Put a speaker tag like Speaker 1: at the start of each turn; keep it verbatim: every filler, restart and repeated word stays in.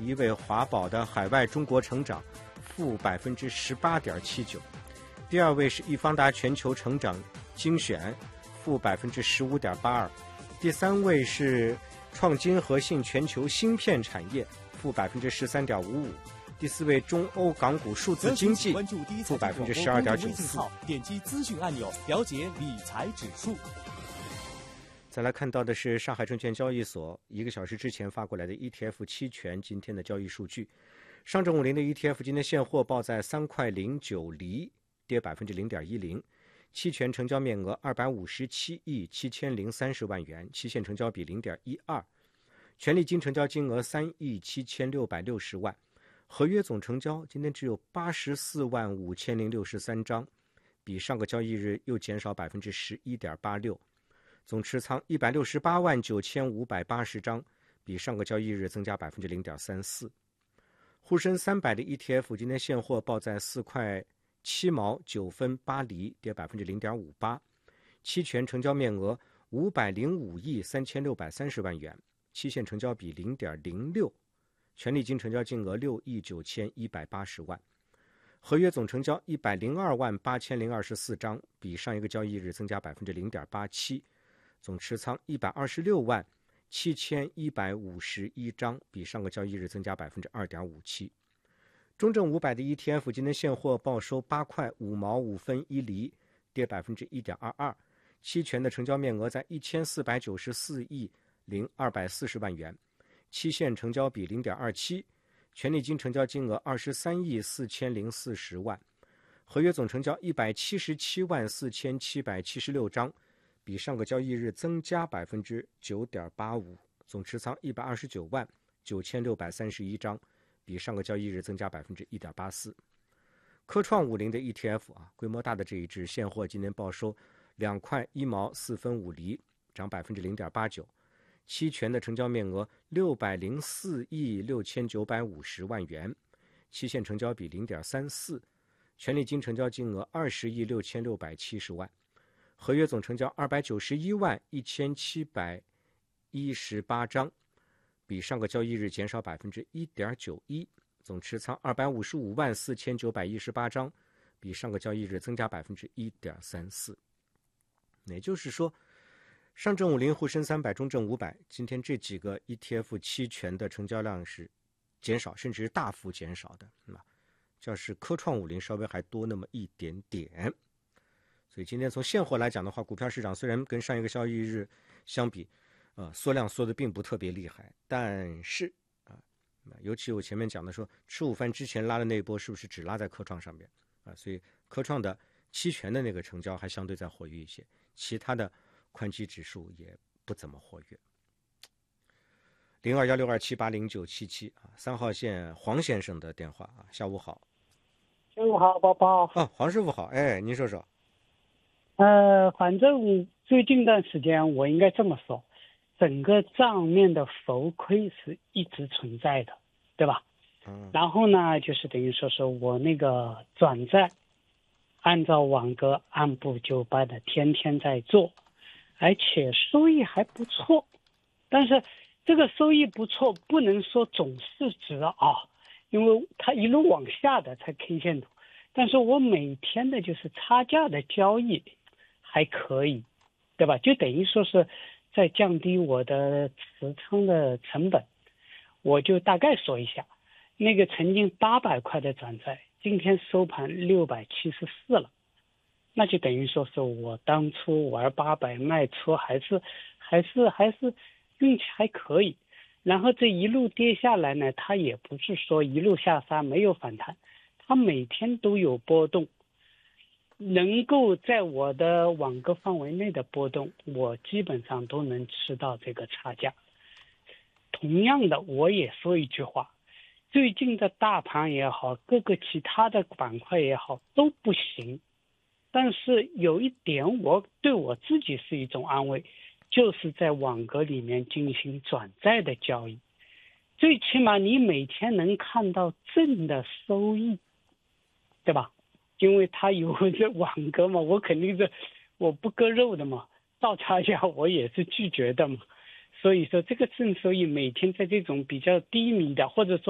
Speaker 1: 第一位华宝的海外中国成长负百分之十八点七九，第二位是易方达全球成长精选负百分之十五点八二，第三位是创金核心全球芯片产业负百分之十三点五五，第四位中欧港股数字经济负百分之十二点九四。
Speaker 2: 点击资讯按钮了解理财指数。
Speaker 1: 再来看到的是上海证券交易所一个小时之前发过来的 E T F 期权今天的交易数据。上证五零的 E T F 今天现货报在三块零九厘，跌百分之零点一零。期权成交面额二百五十七亿七千零三十万元，期限成交比零点一二。权利金成交金额三亿七千六百六十万。合约总成交今天只有八十四万五千零六十三张，比上个交易日又减少百分之十一点八六。总持仓一百六十八万九千五百八十张，比上个交易日增加百分之零点三四。沪深三百的 E T F 今天现货报在四块七毛九分八厘，跌百分之零点五八。期权成交面额五百零五亿三千六百三十万元，期限成交比零点零六。权利金成交金额六亿九千一百八十万。合约总成交一百零二万八千零二十四张，比上一个交易日增加百分之零点八七。总持仓一百二十六万七千一百五十一张，比上个交易日增加百分之二点五七。中证五百的 E T F 今天现货报收八块五毛五分一厘，跌百分之一点二二。期权的成交面额在一千四百九十四亿零二百四十万元，期限成交比零点二七。权利金成交金额二十三亿四千零四十万。合约总成交一百七十七万四千七百七十六张，比上个交易日增加百分之九点八五。总持仓一百二十九万九千六百三十一张，比上个交易日增加百分之一点八四。科创五零的 E T F 啊，规模大的这一只现货今天报收两块一毛四分五厘，涨百分之零点八九。期权的成交面额六百零四亿六千九百五十万元，期限成交比零点三四。权利金成交金额二十亿六千六百七十万。合约总成交二百九十一万一千七百一十八张，比上个交易日减少百分之一点九一。总持仓二百五十五万四千九百一十八张，比上个交易日增加百分之一点三四。也就是说，上证五零、沪深三百、中证五百，今天这几个 E T F 期权的成交量是减少，甚至是大幅减少的，是吧？就是科创五零稍微还多那么一点点。所以今天从现货来讲的话，股票市场虽然跟上一个交易日相比，呃，缩量缩的并不特别厉害，但是啊、呃，尤其我前面讲的说，吃午饭之前拉的那一波是不是只拉在科创上面啊、呃？所以科创的期权的那个成交还相对再活跃一些，其他的宽基指数也不怎么活跃。零二幺六二七八零九七七啊，三号线黄先生的电话啊，下午好。
Speaker 3: 下午好，宝宝。
Speaker 1: 哦，黄师傅好，哎，您说说。
Speaker 3: 呃，反正最近一段时间我应该这么说，整个账面的浮亏是一直存在的，对吧？嗯。然后呢，就是等于说是我那个转债，按照网格按部就班的天天在做，而且收益还不错。但是这个收益不错，不能说总市值啊，因为它一路往下的才 K 线图。但是我每天的就是差价的交易还可以，对吧？就等于说是在降低我的持仓的成本。我就大概说一下，那个曾经八百块的转债，今天收盘六百七十四了，那就等于说是我当初玩八百卖出还是还是还是运气还可以。然后这一路跌下来呢，它也不是说一路下杀没有反弹，它每天都有波动，能够在我的网格范围内的波动，我基本上都能吃到这个差价。同样的，我也说一句话，最近的大盘也好，各个其他的板块也好都不行，但是有一点我对我自己是一种安慰，就是在网格里面进行转债的交易，最起码你每天能看到正的收益，对吧？因为它有这网格嘛，我肯定是我不割肉的嘛，到差价我也是拒绝的嘛。所以说这个正收益每天在这种比较低迷的，或者说